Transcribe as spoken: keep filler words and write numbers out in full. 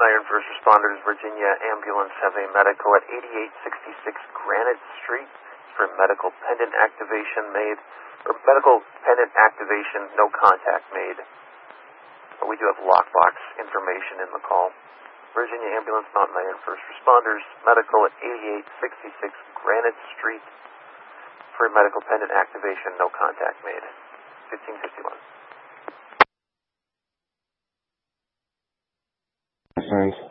Iron First Responders, Virginia Ambulance have a medical at eighty-eight sixty-six Granite Street for medical pendant activation made, or medical pendant activation, no contact made. But we do have lockbox information in the call. Virginia Ambulance, Mountain Iron First Responders, medical at eighty-eight sixty-six Granite Street for medical pendant activation, no contact made. fifteen fifty-one. Signs.